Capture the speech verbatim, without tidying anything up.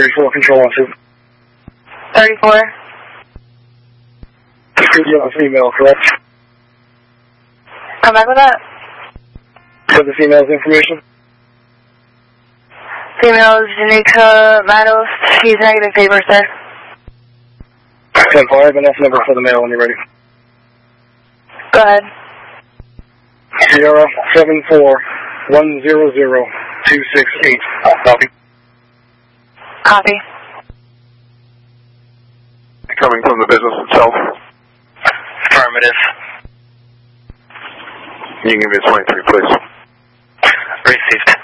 thirty-four, control one two. thirty-four. You have a female, correct? Come back with that. For the female's information? Female is Janika Matos. She's negative paper, sir. ten four, I have an F number for the male when you're ready. Go ahead. Sierra seven four one zero zero two six eight. Copy. Copy. Coming from the business itself. Affirmative. You can give me a twenty-three, please. Received.